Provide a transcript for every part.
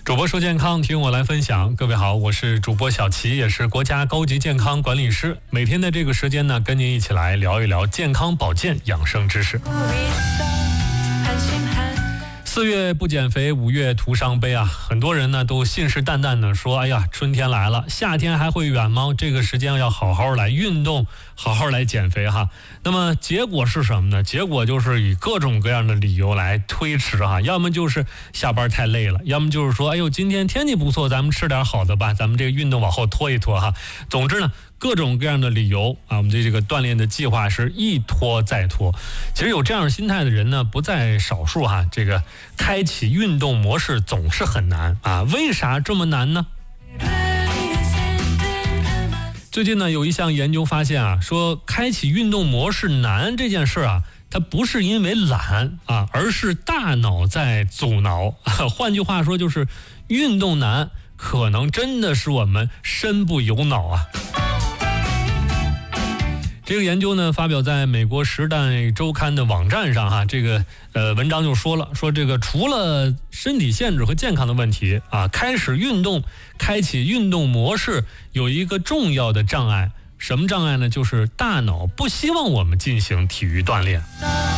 主播说健康，听我来分享。各位好，我是主播小齐，也是国家高级健康管理师。每天的这个时间呢，跟您一起来聊一聊健康保健养生知识。4月不减肥，5月徒伤悲啊！很多人呢都信誓旦旦的说：“哎呀，春天来了，夏天还会远吗？这个时间要好好来运动，好好来减肥哈。”那么结果是什么呢？结果就是以各种各样的理由来推迟哈，要么就是下班太累了，要么就是说：“哎呦，今天天气不错，咱们吃点好的吧，咱们这个运动往后拖一拖哈。”总之呢，各种各样的理由啊，我们这个锻炼的计划是一拖再拖。其实有这样心态的人呢，不在少数哈。这个开启运动模式总是很难啊，为啥这么难呢？最近呢，有一项研究发现啊，说开启运动模式难这件事啊，它不是因为懒啊，而是大脑在阻挠。换句话说，就是运动难，可能真的是我们身不由脑啊。这个研究呢，发表在美国《时代周刊》的网站上哈。这个文章就说了，说这个除了身体限制和健康的问题啊，开启运动模式有一个重要的障碍，什么障碍呢？就是大脑不希望我们进行体育锻炼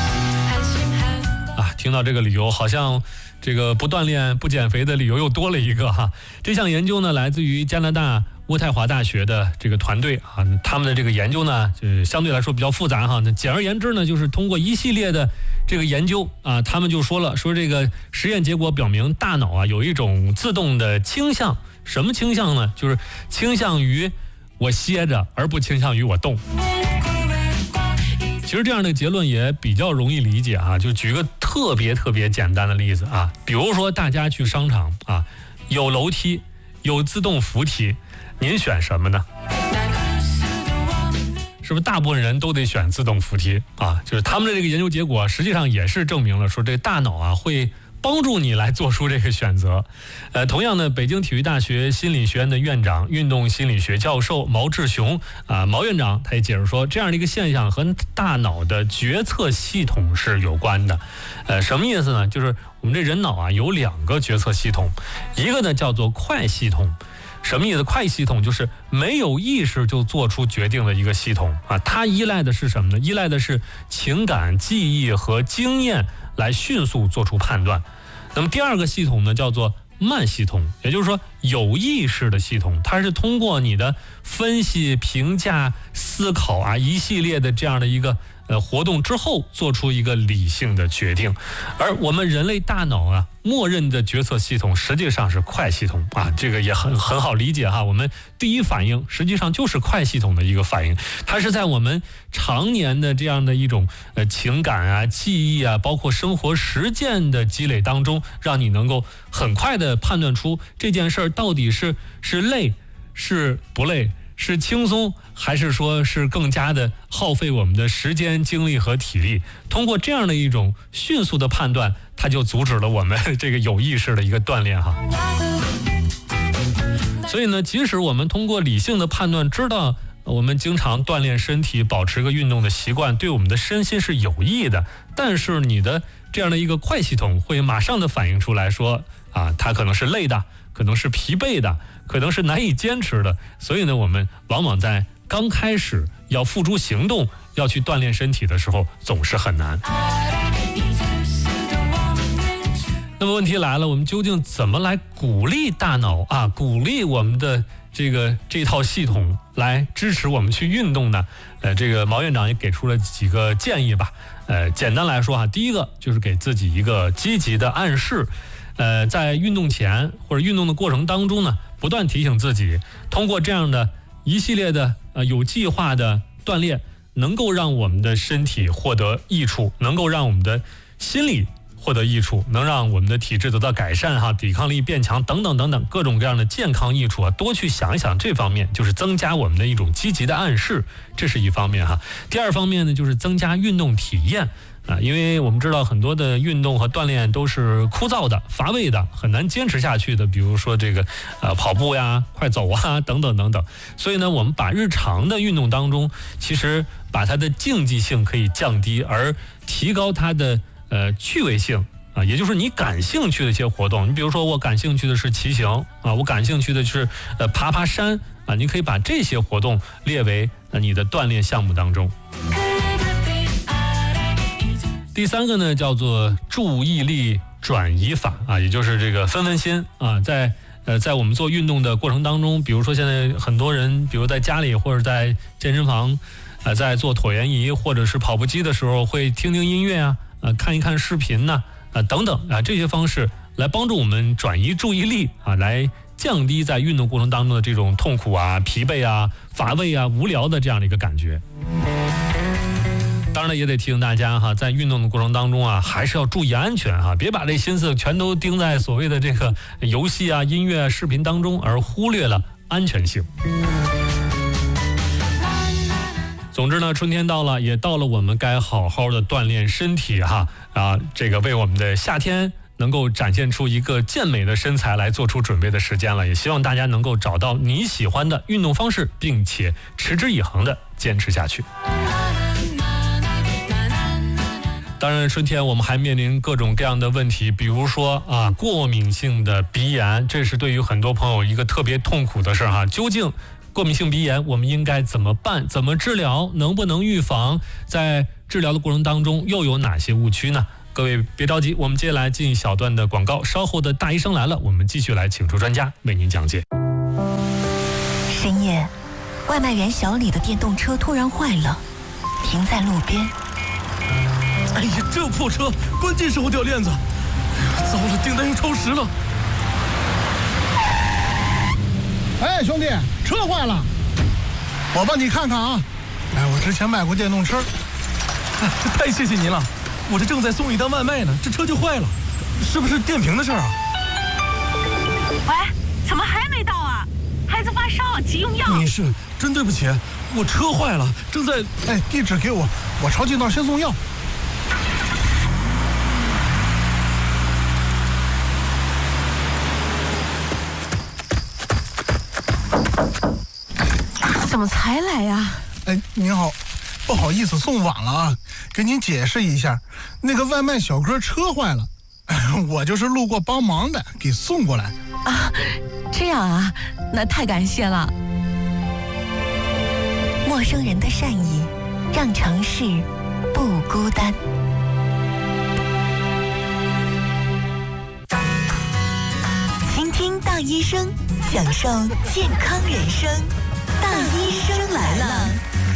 啊。听到这个理由，好像这个不锻炼不减肥的理由又多了一个哈。这项研究呢，来自于加拿大渥太华大学的这个团队啊，他们的这个研究呢，就相对来说比较复杂哈。那简而言之呢，就是通过一系列的这个研究啊，他们就说了，说这个实验结果表明，大脑啊有一种自动的倾向，什么倾向呢？就是倾向于我歇着，而不倾向于我动。其实这样的结论也比较容易理解啊，就举个特别简单的例子啊，比如说大家去商场啊，有楼梯，有自动扶梯。您选什么呢？是不是大部分人都得选自动扶梯啊？就是他们的这个研究结果，实际上也是证明了说，这个大脑啊会帮助你来做出这个选择。同样的，北京体育大学心理学院的院长、运动心理学教授毛志雄啊，毛院长他也解释说，这样的一个现象和大脑的决策系统是有关的。什么意思呢？就是我们这人脑啊有2个决策系统，一个呢叫做快系统。什么意思？快系统就是没有意识就做出决定的一个系统啊，它依赖的是什么呢？依赖的是情感、记忆和经验来迅速做出判断。那么第2个系统呢，叫做慢系统，也就是说有意识的系统，它是通过你的分析、评价、思考啊一系列的这样的一个活动之后做出一个理性的决定。而我们人类大脑啊默认的决策系统实际上是快系统啊，这个也很好理解哈。我们第一反应实际上就是快系统的一个反应，它是在我们常年的这样的一种情感啊、记忆啊，包括生活实践的积累当中，让你能够很快的判断出这件事儿到底是累是不累，是轻松还是说是更加的耗费我们的时间、精力和体力。通过这样的一种迅速的判断，它就阻止了我们这个有意识的一个锻炼哈。所以呢，即使我们通过理性的判断知道我们经常锻炼身体，保持个运动的习惯对我们的身心是有益的，但是你的这样的一个快系统会马上的反映出来说啊，它可能是累的，可能是疲惫的，可能是难以坚持的。所以呢，我们往往在刚开始要付诸行动，要去锻炼身体的时候，总是很难。那么问题来了，我们究竟怎么来鼓励大脑啊，鼓励我们的这套系统来支持我们去运动呢？这个毛院长也给出了几个建议吧。简单来说啊，第一个就是给自己一个积极的暗示。在运动前或者运动的过程当中呢，不断提醒自己，通过这样的一系列的有计划的锻炼，能够让我们的身体获得益处，能够让我们的心理获得益处，能让我们的体质得到改善哈，抵抗力变强等等各种各样的健康益处啊，多去想一想这方面，就是增加我们的一种积极的暗示，这是一方面哈。第2方面呢，就是增加运动体验啊，因为我们知道很多的运动和锻炼都是枯燥的、乏味的，很难坚持下去的，比如说这个跑步呀、快走啊等等。所以呢，我们把日常的运动当中，其实把它的竞技性可以降低，而提高它的趣味性啊，也就是你感兴趣的一些活动。你比如说，我感兴趣的是骑行啊，我感兴趣的是爬山啊，你可以把这些活动列为你的锻炼项目当中。第3个呢，叫做注意力转移法啊，也就是这个分心啊，在我们做运动的过程当中，比如说现在很多人，比如在家里或者在健身房，在做椭圆仪或者是跑步机的时候，会听听音乐啊，看一看视频呐，等等啊，这些方式来帮助我们转移注意力啊，来降低在运动过程当中的这种痛苦啊、疲惫啊、乏味啊、无聊的这样的一个感觉。当然了，也得提醒大家哈，在运动的过程当中啊，还是要注意安全哈，别把这心思全都盯在所谓的这个游戏啊、音乐、视频当中，而忽略了安全性。总之呢，春天到了，也到了我们该好好的锻炼身体哈这个为我们的夏天能够展现出一个健美的身材来做出准备的时间了。也希望大家能够找到你喜欢的运动方式，并且持之以恒的坚持下去。当然，春天我们还面临各种各样的问题，比如说过敏性的鼻炎，这是对于很多朋友一个特别痛苦的事哈。究竟过敏性鼻炎我们应该怎么办？怎么治疗？能不能预防？在治疗的过程当中又有哪些误区呢？各位别着急，我们接下来进一小段的广告，稍后的大医生来了，我们继续来请出专家为您讲解。 深夜，外卖员小李的电动车突然坏了，停在路边。 哎呀，这破车，关键时候掉链子！糟了，订单又超时了。 哎，兄弟，车坏了，我帮你看看啊。哎，我之前卖过电动车。 哎，太谢谢您了，我这正在送一单外卖呢，这车就坏了，是不是电瓶的事儿啊？ 喂，怎么还没到啊？孩子发烧，急用药。 女士，真对不起，我车坏了，正在…… 哎，地址给我，我朝近道先送药。 怎么才来呀？ 哎，您好，不好意思送晚了啊，给您解释一下，那个外卖小哥车坏了，我就是路过帮忙的，给送过来。 啊，这样啊，那太感谢了。 陌生人的善意，让城市不孤单。倾听大医生，享受健康人生。大医生来了。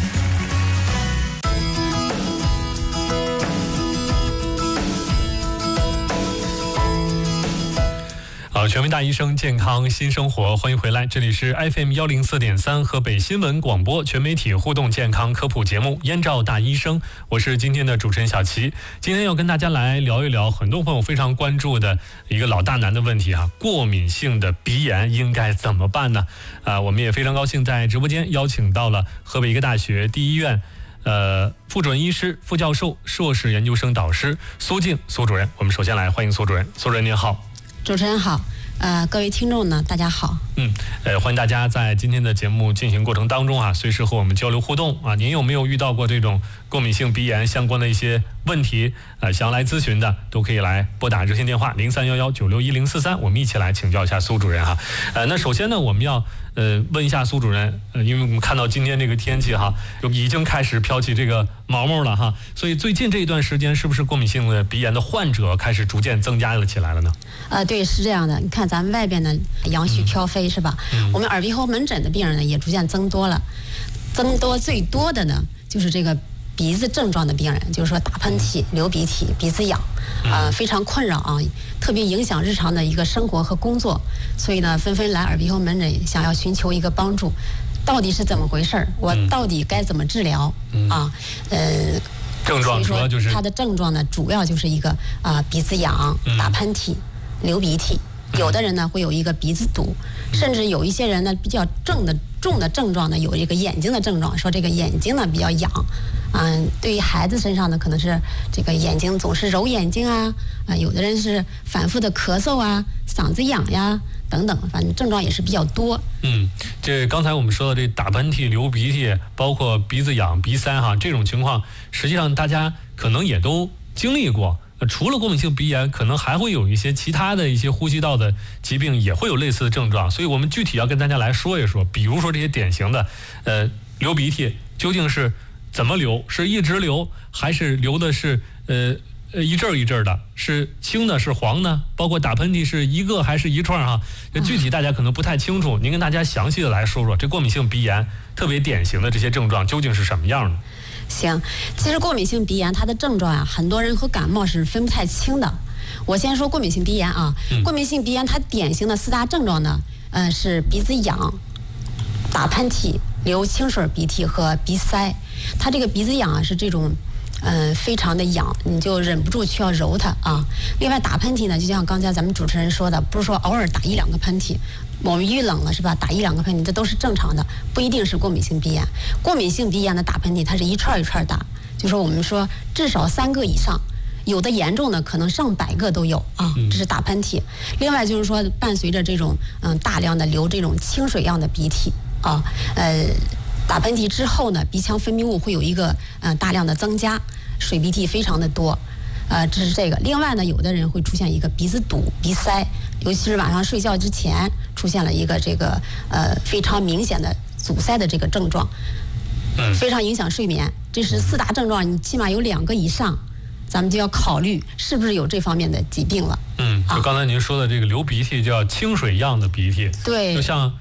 全民大医生健康新生活，欢迎回来，这里是 FM 104.3河北新闻广播全媒体互动健康科普节目燕赵大医生，我是今天的主持人小齐。今天要跟大家来聊一聊很多朋友非常关注的一个老大难的问题过敏性的鼻炎应该怎么办呢？我们也非常高兴在直播间邀请到了河北医科大学第一医院副主任医师、副教授、硕士研究生导师苏静苏主任。我们首先来欢迎苏主任。苏主任您好。 主持人好，各位听众呢，大家好。 欢迎大家在今天的节目进行过程当中随时和我们交流互动您有没有遇到过这种过敏性鼻炎相关的一些问题想要来咨询的，都可以来拨打热线电话0311961043，我们一起来请教一下苏主任那首先呢，我们要问一下苏主任，因为我们看到今天这个天气就已经开始飘起这个毛毛了所以最近这一段时间是不是过敏性的鼻炎的患者开始逐渐增加了起来了呢？ 对，是这样的。你看咱们外边呢杨絮飘飞是吧？我们耳鼻喉门诊的病人呢也逐渐增多了，最多的呢就是这个鼻子症状的病人，就是说打喷嚏、流鼻涕、鼻子痒非常困扰特别影响日常的一个生活和工作，所以呢纷纷来耳鼻喉门诊，想要寻求一个帮助。到底是怎么回事？我到底该怎么治疗症状主要就是它的症状呢，主要就是一个鼻子痒、打喷嚏、流鼻涕。有的人呢会有一个鼻子堵，甚至有一些人呢比较重的症状呢，有一个眼睛的症状，说这个眼睛呢比较痒。对于孩子身上呢，可能是这个眼睛总是揉眼睛有的人是反复的咳嗽嗓子痒呀等等，反正症状也是比较多。 这刚才我们说的这打喷嚏、流鼻涕，包括鼻子痒、鼻塞这种情况，实际上大家可能也都经历过。 除了过敏性鼻炎，可能还会有一些其他的一些呼吸道的疾病也会有类似的症状，所以我们具体要跟大家来说一说，比如说这些典型的流鼻涕究竟是怎么流，是一直流还是流的是一阵一阵的，是青的是黄的，包括打喷嚏是一个还是一串哈，具体大家可能不太清楚，您跟大家详细的来说说这过敏性鼻炎特别典型的这些症状究竟是什么样的。 行，其实过敏性鼻炎它的症状啊，很多人和感冒是分不太清的。我先说过敏性鼻炎啊，过敏性鼻炎它典型的4大症状呢，是鼻子痒、打喷嚏、流清水鼻涕和鼻塞。它这个鼻子痒啊是这种非常的痒，你就忍不住去要揉它啊。另外打喷嚏呢，就像刚才咱们主持人说的，不是说偶尔打1、2个喷嚏，我们遇冷了是吧？打1、2个喷嚏，这都是正常的，不一定是过敏性鼻炎。过敏性鼻炎的打喷嚏，它是一串一串打，就说我们说至少3个以上，有的严重的可能上100个都有啊。这是打喷嚏。另外就是说，伴随着这种大量的流这种清水样的鼻涕啊，打喷嚏之后呢，鼻腔分泌物会有一个大量的增加，水鼻涕非常的多，这是这个。另外呢，有的人会出现一个鼻子堵、鼻塞，尤其是晚上睡觉之前出现了一个这个非常明显的阻塞的这个症状，非常影响睡眠。这是4大症状，你起码有2个以上，咱们就要考虑是不是有这方面的疾病了。 就刚才您说的这个流鼻涕叫清水样的鼻涕， 对， 就像